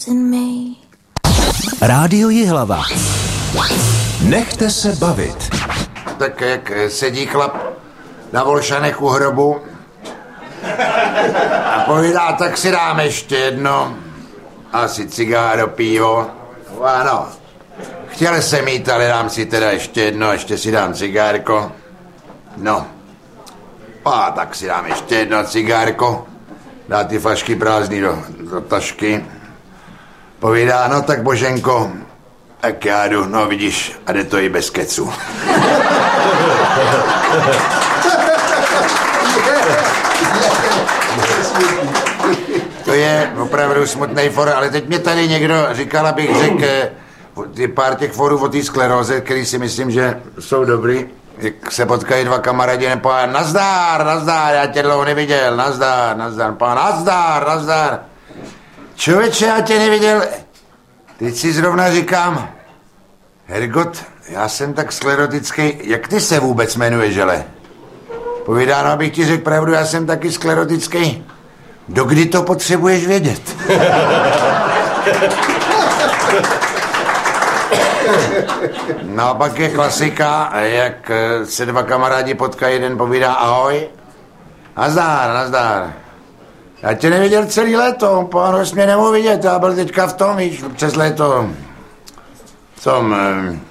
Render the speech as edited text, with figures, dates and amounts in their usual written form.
trust in me. Rádio Jihlava. Nechte se bavit. Tak jak sedí chlap na Volšanech u hrobu a povídá, tak si dám ještě jedno, asi cigáro, pivo. Ano, chtěl jsem jít, ale dám si teda ještě jedno, ještě si dám cigárko. No, a tak si dám ještě jedno cigárko, dá ty flašky prázdný do tašky. Povídá, no tak Boženko, tak já jdu, no vidíš, a jde to i bez kecu. To je opravdu smutný for, ale teď mě tady někdo říkal, abych řekl pár těch forů o té skleróze, který si myslím, že jsou dobrý. Jak se potkají dva kamarádi, nepá, nazdar, já tě dlouho neviděl, nazdar, nazdar. Člověče, já tě neviděl. Teď si zrovna říkám, Hergot, já jsem tak sklerotický, jak ty se vůbec jmenuješ, žele? Povídá, no abych ti řekl pravdu, já jsem taky sklerotický. Dokdy to potřebuješ vědět? No a pak je klasika, jak se dva kamarádi potkají, jeden povídá ahoj. Nazdar. Já tě neviděl celý léto, pánu jsi mě nemohl vidět, já byl teďka v tom, víš, přes léto.